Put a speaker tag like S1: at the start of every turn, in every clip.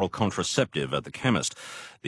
S1: oral contraceptive at the chemist.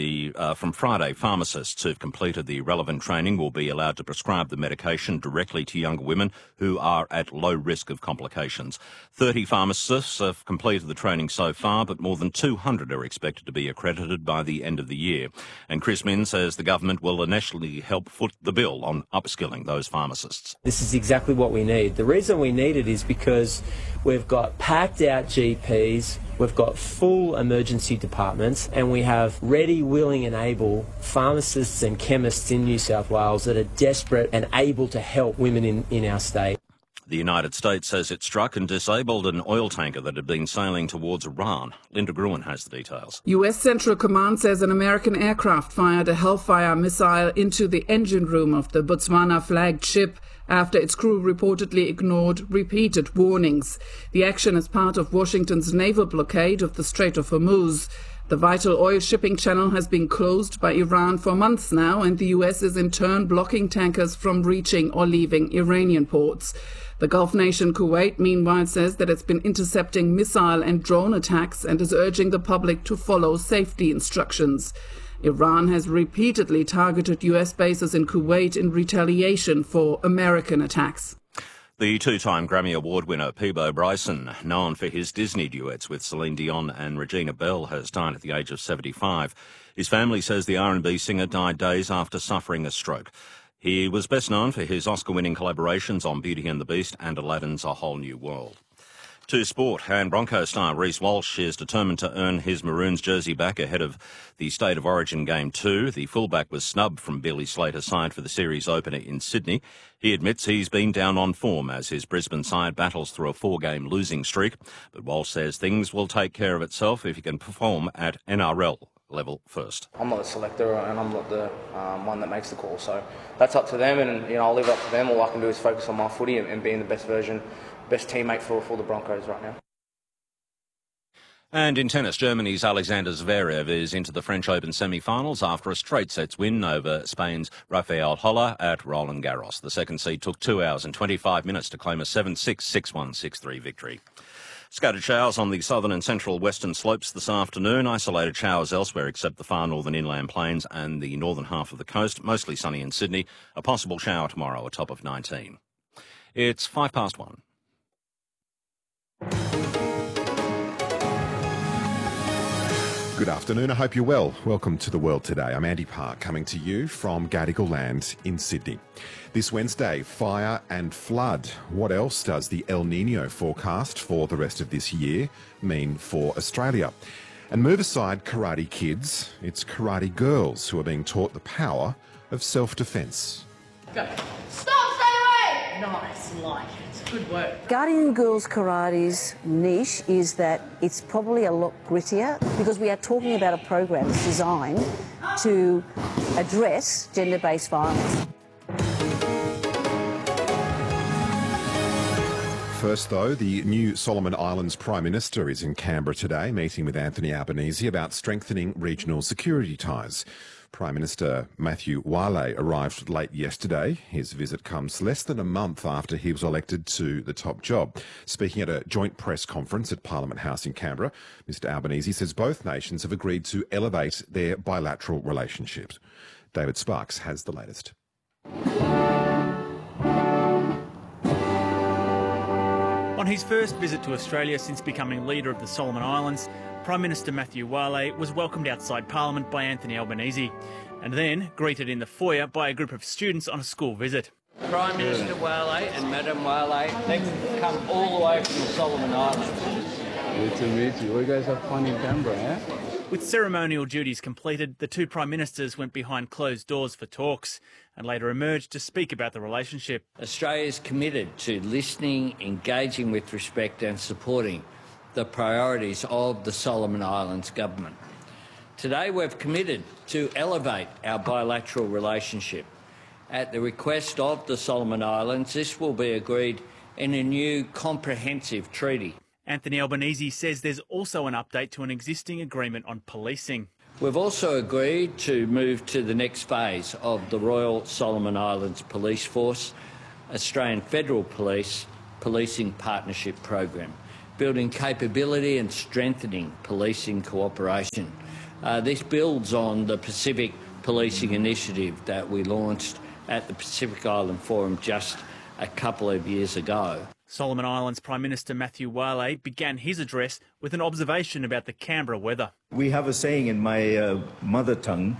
S1: From Friday, pharmacists who've completed the relevant training will be allowed to prescribe the medication directly to younger women who are at low risk of complications. 30 pharmacists have completed the training so far, but more than 200 are expected to be accredited by the end of the year. And Chris Minns says the government will initially help foot the bill on upskilling those pharmacists.
S2: This is exactly what we need. The reason we need it is because we've got packed out GPs, we've got full emergency departments, and we have ready, willing and able pharmacists and chemists in New South Wales that are desperate and able to help women in our state.
S1: The United States says it struck and disabled an oil tanker that had been sailing towards Iran. Linda Gruen has the details.
S3: US Central Command says an American aircraft fired a Hellfire missile into the engine room of the Botswana-flagged ship after its crew reportedly ignored repeated warnings. The action is part of Washington's naval blockade of the Strait of Hormuz. The vital oil shipping channel has been closed by Iran for months now, and the US is in turn blocking tankers from reaching or leaving Iranian ports. The Gulf nation Kuwait, meanwhile, says that it's been intercepting missile and drone attacks and is urging the public to follow safety instructions. Iran has repeatedly targeted US bases in Kuwait in retaliation for American attacks.
S1: The two-time Grammy Award winner Peabo Bryson, known for his Disney duets with Celine Dion and Regina Bell, has died at the age of 75. His family says the R&B singer died days after suffering a stroke. He was best known for his Oscar-winning collaborations on Beauty and the Beast and Aladdin's A Whole New World. To sport, and Broncos star Reece Walsh is determined to earn his Maroons jersey back ahead of the State of Origin Game 2. The fullback was snubbed from Billy Slater's side for the series opener in Sydney. He admits he's been down on form as his Brisbane side battles through a 4-game losing streak. But Walsh says things will take care of itself if he can perform at NRL level first.
S4: I'm not the selector and I'm not the one that makes the call, so that's up to them, and I'll leave it up to them. All I can do is focus on my footy and being the best teammate for the Broncos right now.
S1: And in tennis, Germany's Alexander Zverev is into the French Open semi-finals after a straight sets win over Spain's Rafael Holler at Roland Garros. The second seed took 2 hours and 25 minutes to claim a 7-6, 6-1, 6-3 victory. Scattered showers on the southern and central western slopes this afternoon. Isolated showers elsewhere except the far northern inland plains and the northern half of the coast. Mostly sunny in Sydney. A possible shower tomorrow, a top of 19. It's 1:05.
S5: Good afternoon, I hope you're well. Welcome to The World Today. I'm Andy Park, coming to you from Gadigal Land in Sydney. This Wednesday, fire and flood. What else does the El Nino forecast for the rest of this year mean for Australia? And move aside karate kids, it's karate girls who are being taught the power of self-defence.
S6: Go. Stop, stay away! Nice, like it. Good work.
S7: Guardian Girls Karate's niche is that it's probably a lot grittier because we are talking about a program that's designed to address gender-based violence.
S5: First, though, the new Solomon Islands Prime Minister is in Canberra today, meeting with Anthony Albanese about strengthening regional security ties. Prime Minister Matthew Wale arrived late yesterday. His visit comes less than a month after he was elected to the top job. Speaking at a joint press conference at Parliament House in Canberra, Mr Albanese says both nations have agreed to elevate their bilateral relationships. David Sparks has the latest.
S8: On his first visit to Australia since becoming leader of the Solomon Islands, Prime Minister Matthew Wale was welcomed outside Parliament by Anthony Albanese and then greeted in the foyer by a group of students on a school visit.
S9: Prime Minister Wale and Madam Wale, they've come all the way from the Solomon Islands.
S10: Good to meet you. You guys have fun in Canberra, eh?
S8: With ceremonial duties completed, the two Prime Ministers went behind closed doors for talks and later emerged to speak about the relationship.
S9: Australia is committed to listening, engaging with respect and supporting the priorities of the Solomon Islands government. Today we've committed to elevate our bilateral relationship. At the request of the Solomon Islands, this will be agreed in a new comprehensive treaty.
S8: Anthony Albanese says there's also an update to an existing agreement on policing.
S9: We've also agreed to move to the next phase of the Royal Solomon Islands Police Force, Australian Federal Police Policing Partnership Program. building capability and strengthening policing cooperation. This builds on the Pacific Policing Initiative that we launched at the Pacific Island Forum just a couple of years ago.
S8: Solomon Islands Prime Minister Matthew Wale began his address with an observation about the Canberra weather.
S11: We have a saying in my mother tongue,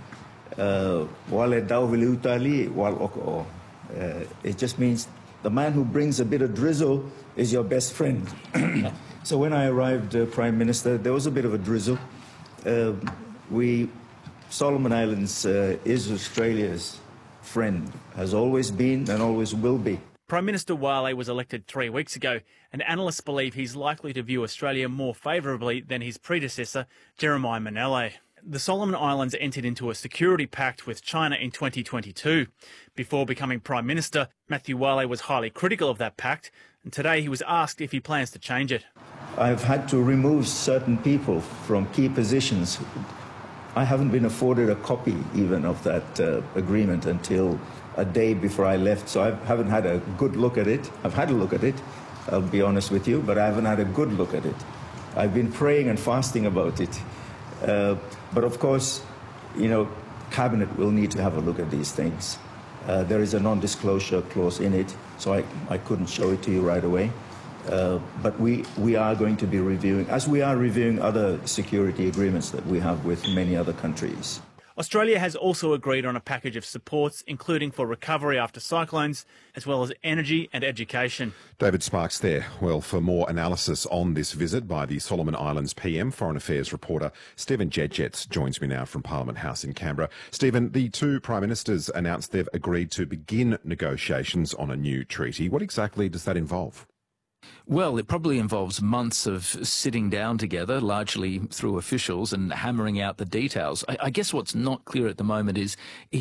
S11: it just means the man who brings a bit of drizzle is your best friend. So when I arrived Prime Minister, there was a bit of a drizzle. Solomon Islands is Australia's friend, has always been and always will be.
S8: Prime Minister Wale was elected 3 weeks ago, and analysts believe he's likely to view Australia more favourably than his predecessor, Jeremiah Manele. The Solomon Islands entered into a security pact with China in 2022. Before becoming Prime Minister, Matthew Wale was highly critical of that pact, and today he was asked if he plans to change it.
S11: I've had to remove certain people from key positions. I haven't been afforded a copy even of that agreement until a day before I left, so I haven't had a good look at it. I've had a look at it, I'll be honest with you, but I haven't had a good look at it. I've been praying and fasting about it. But of course, Cabinet will need to have a look at these things. There is a non-disclosure clause in it, so I couldn't show it to you right away. But we are going to be reviewing, as we are reviewing other security agreements that we have with many other countries.
S8: Australia has also agreed on a package of supports, including for recovery after cyclones, as well as energy and education.
S5: David Sparks there. Well, for more analysis on this visit by the Solomon Islands PM, Foreign Affairs reporter Stephen Jedgetts joins me now from Parliament House in Canberra. Stephen, the two Prime Ministers announced they've agreed to begin negotiations on a new treaty. What exactly does that involve?
S12: Well, it probably involves months of sitting down together, largely through officials, and hammering out the details. I guess what's not clear at the moment is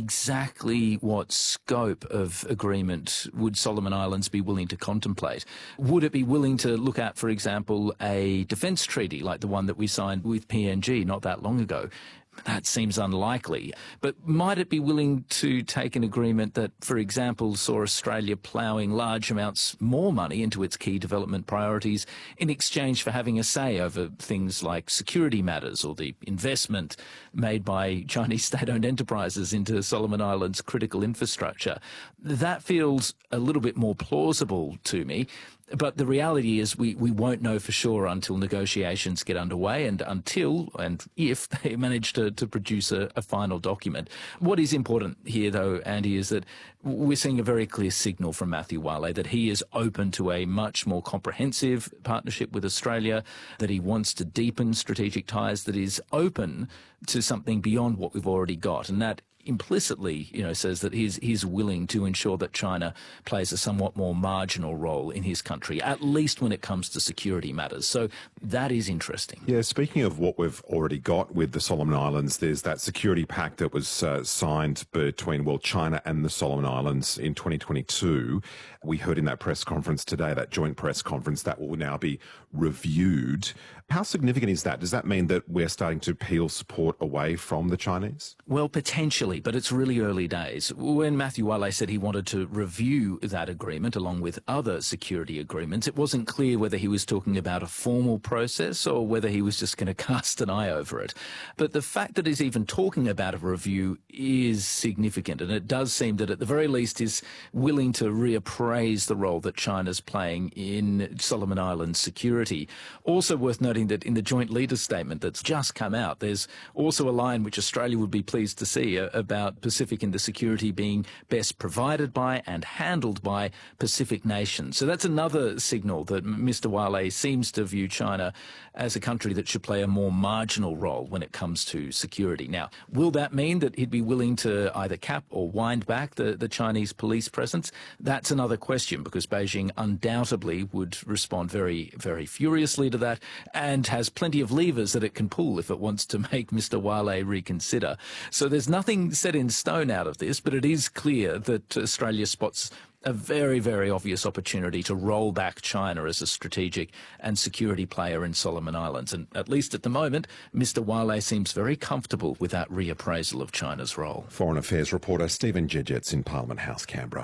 S12: exactly what scope of agreement would Solomon Islands be willing to contemplate. Would it be willing to look at, for example, a defence treaty like the one that we signed with PNG not that long ago? That seems unlikely. But might it be willing to take an agreement that, for example, saw Australia ploughing large amounts more money into its key development priorities in exchange for having a say over things like security matters or the investment made by Chinese state-owned enterprises into Solomon Islands' critical infrastructure? That feels a little bit more plausible to me. But the reality is we won't know for sure until negotiations get underway and until and if they manage to produce a final document. What is important here, though, Andy, is that we're seeing a very clear signal from Matthew Wale that he is open to a much more comprehensive partnership with Australia, that he wants to deepen strategic ties, that is open to something beyond what we've already got. And that implicitly, says that he's willing to ensure that China plays a somewhat more marginal role in his country, at least when it comes to security matters. So that is interesting.
S5: Yeah, speaking of what we've already got with the Solomon Islands, there's that security pact that was signed between, China and the Solomon Islands in 2022. We heard in that press conference today, that joint press conference, that will now be reviewed. How significant is that? Does that mean that we're starting to peel support away from the Chinese?
S12: Well, potentially, but it's really early days. When Matthew Wale said he wanted to review that agreement along with other security agreements, it wasn't clear whether he was talking about a formal process or whether he was just going to cast an eye over it. But the fact that he's even talking about a review is significant, and it does seem that at the very least he's willing to reappraise the role that China's playing in Solomon Islands security. Also worth noting that in the joint leaders statement that's just come out, there's also a line which Australia would be pleased to see about Pacific Indo-security being best provided by and handled by Pacific nations. So that's another signal that Mr. Wale seems to view China as a country that should play a more marginal role when it comes to security. Now, will that mean that he'd be willing to either cap or wind back the Chinese police presence? That's another question, because Beijing undoubtedly would respond very, very furiously to that and has plenty of levers that it can pull if it wants to make Mr. Wale reconsider. So there's nothing set in stone out of this, but it is clear that Australia spots a very, very obvious opportunity to roll back China as a strategic and security player in Solomon Islands. And at least at the moment, Mr. Wale seems very comfortable with that reappraisal of China's role.
S5: Foreign Affairs reporter Stephen Jedgetts in Parliament House, Canberra.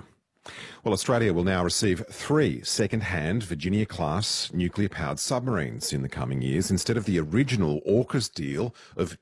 S5: Well, Australia will now receive 3 second-hand Virginia-class nuclear-powered submarines in the coming years instead of the original AUKUS deal of